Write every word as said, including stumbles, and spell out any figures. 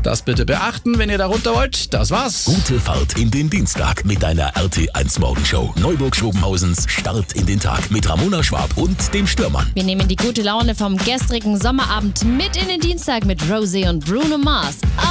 Das bitte beachten, wenn ihr da runter wollt. Das war's. Gute Fahrt in den Dienstag mit deiner R T eins Morgenshow. Neuburg-Schobenhausens Start in den Tag mit Ramona Schwab und dem Stürmann. Wir nehmen die gute Laune vom gestrigen Sommerabend mit in den Dienstag mit Rosie und Bruno Mars.